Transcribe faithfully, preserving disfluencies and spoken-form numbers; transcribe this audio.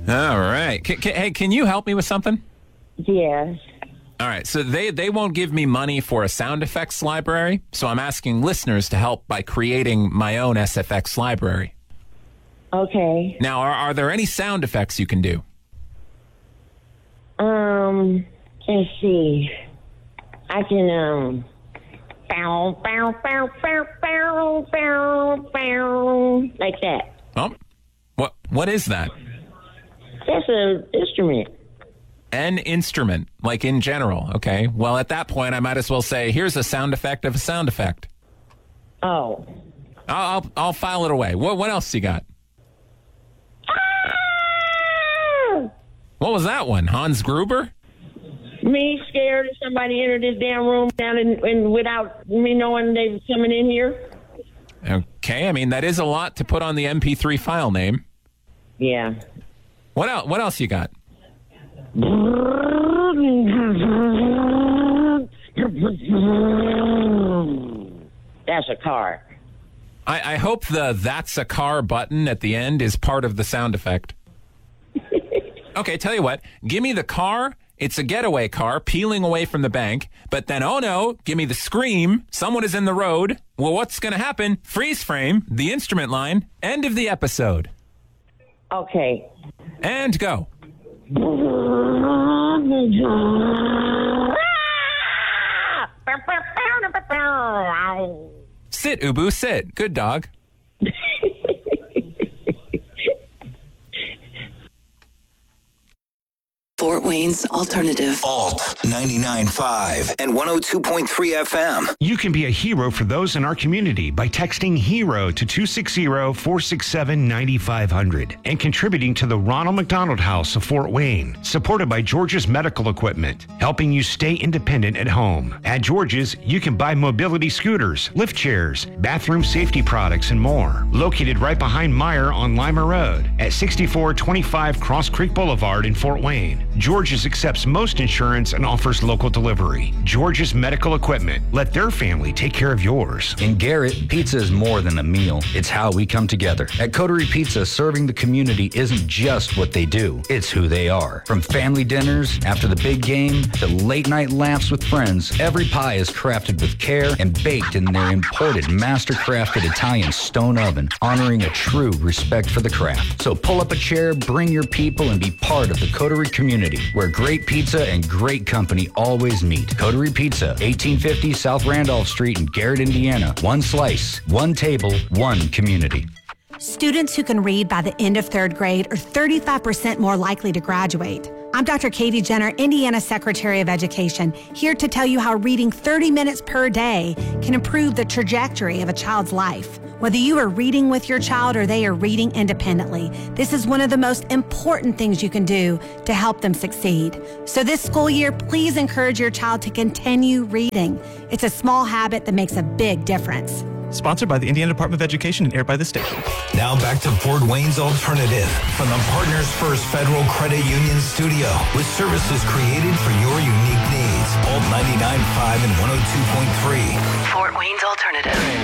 All right. C- c- hey, can you help me with something? Yes. All right. So they, they won't give me money for a sound effects library. So I'm asking listeners to help by creating my own S F X library. Okay. Now, are, are there any sound effects you can do? Um, let's see. I can, um, bow, bow, bow, bow, bow, bow, bow, like that. Oh, what what is that? That's an instrument. An instrument, like in general. Okay. Well, at that point, I might as well say, here's a sound effect of a sound effect. Oh. I'll I'll, I'll file it away. What what else you got? Ah! What was that one? Hans Gruber? Me scared if somebody entered this damn room down in, in without me knowing they was coming in here. Okay, I mean, that is a lot to put on the M P three file name. Yeah. What else? What else you got? That's a car. I, I hope the "that's a car" button at the end is part of the sound effect. Okay, tell you what. Give me the car. It's a getaway car peeling away from the bank. But then, oh no, give me the scream. Someone is in the road. Well, what's going to happen? Freeze frame, the instrument line, end of the episode. Okay. And go. Sit, Ubu, sit. Good dog. Fort Wayne's Alternative. Alt ninety-nine point five and one oh two point three F M. You can be a hero for those in our community by texting HERO to two six zero, four six seven, nine five zero zero and contributing to the Ronald McDonald House of Fort Wayne, supported by George's Medical Equipment, helping you stay independent at home. At George's, you can buy mobility scooters, lift chairs, bathroom safety products, and more. Located right behind Meyer on Lima Road at sixty-four twenty-five Cross Creek Boulevard in Fort Wayne. George's accepts most insurance and offers local delivery. George's Medical Equipment. Let their family take care of yours. In Garrett, pizza is more than a meal. It's how we come together. At Coterie Pizza, serving the community isn't just what they do. It's who they are. From family dinners after the big game to late night laughs with friends, every pie is crafted with care and baked in their imported master-crafted Italian stone oven, honoring a true respect for the craft. So pull up a chair, bring your people, and be part of the Coterie community, where great pizza and great company always meet. Coterie Pizza, eighteen fifty South Randolph Street in Garrett, Indiana. One slice, one table, one community. Students who can read by the end of third grade are thirty-five percent more likely to graduate. I'm Doctor Katie Jenner, Indiana Secretary of Education, here to tell you how reading thirty minutes per day can improve the trajectory of a child's life. Whether you are reading with your child or they are reading independently, this is one of the most important things you can do to help them succeed. So this school year, please encourage your child to continue reading. It's a small habit that makes a big difference. Sponsored by the Indiana Department of Education and aired by the station. Now back to Fort Wayne's Alternative from the Partners First Federal Credit Union studio with services created for your unique needs. Alt ninety-nine point five and one oh two point three. Fort Wayne's Alternative.